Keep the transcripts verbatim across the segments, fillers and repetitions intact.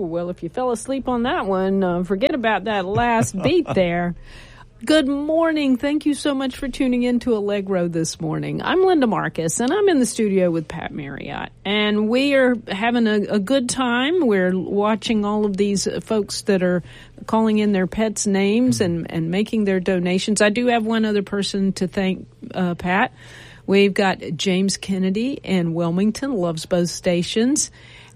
well, if you fell asleep on that one, uh, forget about that last beat there. Good morning. Thank you so much for tuning in to Allegro this morning. I'm Linda Marcus, and I'm in the studio with Pat Marriott. And we are having a, a good time. We're watching all of these folks that are calling in their pets' names and, and making their donations. I do have one other person to thank, uh, Pat. We've got James Kennedy in Wilmington, loves both stations.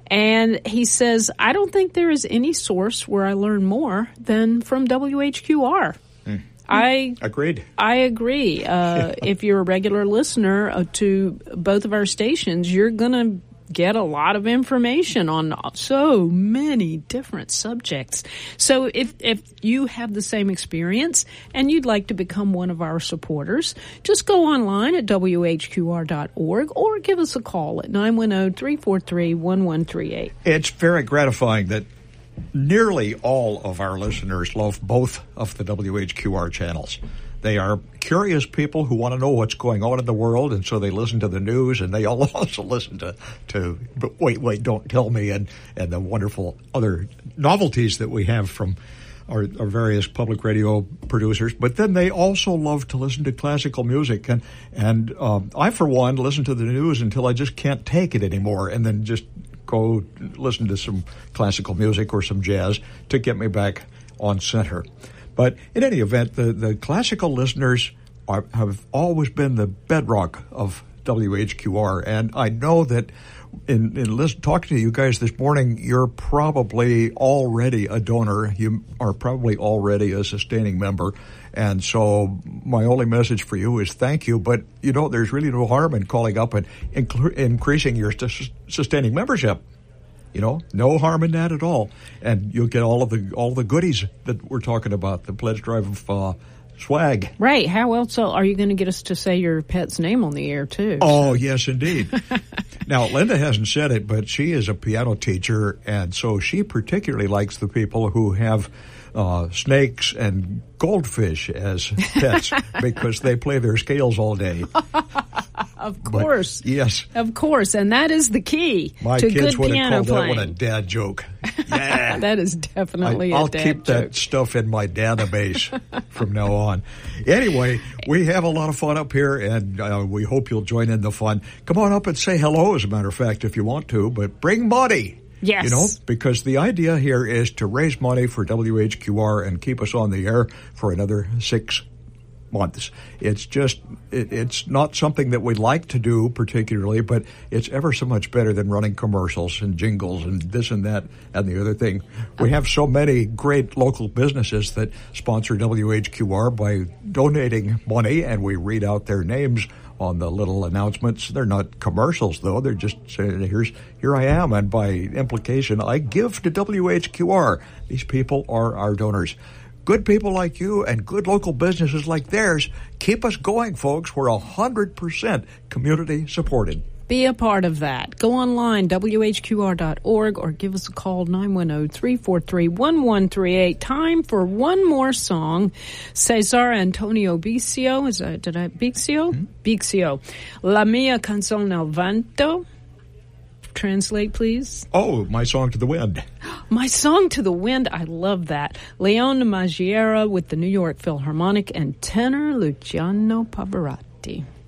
And he says, I don't think there is any source where I learn more than from W H Q R. Mm. I agreed. I agree. Uh, yeah. If you're a regular listener uh, to both of our stations, you're going to get a lot of information on so many different subjects. So if if you have the same experience and you'd like to become one of our supporters, just go online at W H Q R dot org or give us a call at nine one zero, three four three, one one three eight. It's very gratifying that nearly all of our listeners love both of the W H Q R channels. They are curious people who want to know what's going on in the world, and so they listen to the news, and they all also listen to, to but wait, wait, don't tell me, and, and the wonderful other novelties that we have from our, our various public radio producers. But then they also love to listen to classical music, and, and um, I, for one, listen to the news until I just can't take it anymore, and then just go listen to some classical music or some jazz to get me back on center. But in any event, the, the classical listeners are, have always been the bedrock of W H Q R. And I know that in, in listen, talking to you guys this morning, you're probably already a donor. You are probably already a sustaining member. And so my only message for you is thank you. But, you know, there's really no harm in calling up and inc- increasing your sus- sustaining membership. You know, no harm in that at all. And you'll get all of the all the goodies that we're talking about, the pledge drive of uh, swag. Right. How else are you going to get us to say your pet's name on the air, too? Oh, yes, indeed. Now, Linda hasn't said it, but she is a piano teacher, and so she particularly likes the people who have uh, snakes and goldfish as pets because they play their scales all day. Of course. But, yes. Of course. And that is the key My to kids good would piano have called playing. that one a dad joke. Yeah. That is definitely I, a I'll dad keep joke. that stuff in my database from now on. Anyway, we have a lot of fun up here, and uh, we hope you'll join in the fun. Come on up and say hello, as a matter of fact, if you want to, but bring money. Yes. You know, because the idea here is to raise money for W H Q R and keep us on the air for another six months. It's just, it, it's not something that we like to do particularly, but it's ever so much better than running commercials and jingles and this and that and the other thing. We have so many great local businesses that sponsor W H Q R by donating money, and we read out their names on the little announcements. They're not commercials, though. They're just saying, here's, here I am, and by implication, I give to W H Q R. These people are our donors. Good people like you and good local businesses like theirs keep us going, folks. We're one hundred percent community supported. Be a part of that. Go online, W H Q R dot org, or give us a call, nine one zero, three four three, one one three eight. Time for one more song. Cesar Antonio Bixio. Is that, did I, Bixio? Mm-hmm. Bixio. La mia canzone al vento. Translate, please. Oh, My Song to the Wind. My Song to the Wind. I love that. Leon Maggiera with the New York Philharmonic and tenor Luciano Pavarotti.